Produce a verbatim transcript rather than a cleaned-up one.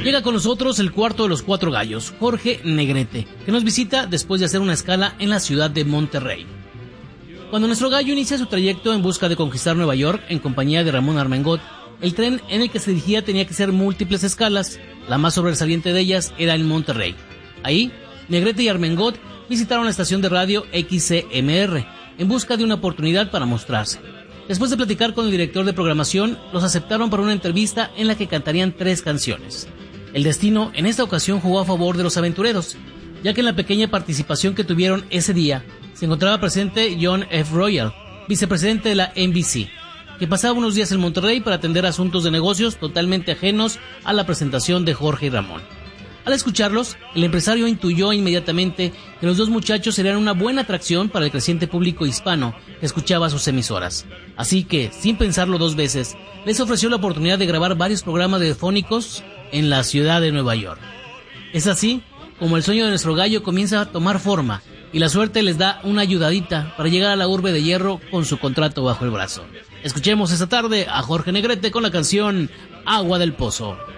Llega con nosotros el cuarto de los cuatro gallos, Jorge Negrete, que nos visita después de hacer una escala en la ciudad de Monterrey. Cuando nuestro gallo inicia su trayecto en busca de conquistar Nueva York en compañía de Ramón Armengot, el tren en el que se dirigía tenía que hacer múltiples escalas. La más sobresaliente de ellas era en Monterrey. Ahí, Negrete y Armengot visitaron la estación de radio X C M R en busca de una oportunidad para mostrarse. Después de platicar con el director de programación, los aceptaron para una entrevista en la que cantarían tres canciones. El destino en esta ocasión jugó a favor de los aventureros, ya que en la pequeña participación que tuvieron ese día se encontraba presente John F. Royal, vicepresidente de la N B C, que pasaba unos días en Monterrey para atender asuntos de negocios totalmente ajenos a la presentación de Jorge y Ramón. Al escucharlos, el empresario intuyó inmediatamente que los dos muchachos serían una buena atracción para el creciente público hispano que escuchaba sus emisoras. Así que, sin pensarlo dos veces, les ofreció la oportunidad de grabar varios programas radiofónicos en la ciudad de Nueva York. Es así como el sueño de nuestro gallo comienza a tomar forma y la suerte les da una ayudadita para llegar a la urbe de hierro con su contrato bajo el brazo. Escuchemos esta tarde a Jorge Negrete con la canción Agua del Pozo.